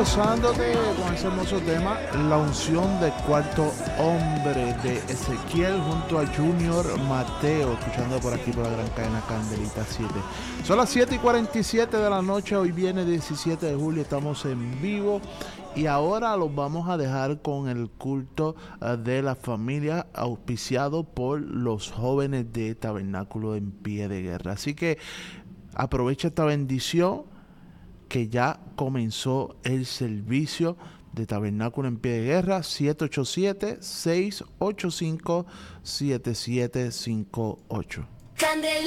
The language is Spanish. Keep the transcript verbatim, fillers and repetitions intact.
gozándote con ese hermoso tema, La unción del cuarto hombre de Ezequiel junto a Junior Mateo, escuchando por aquí por la gran cadena Candelita siete. Son las siete y cuarenta y siete de la noche, hoy viene diecisiete de julio, estamos en vivo y ahora los vamos a dejar con el culto uh, de la familia auspiciado por los jóvenes de Tabernáculo en Pie de Guerra. Así que aprovecha esta bendición que ya comenzó el servicio de Tabernáculo en Pie de Guerra. Siete ocho siete, seis ocho cinco, siete siete cinco ocho.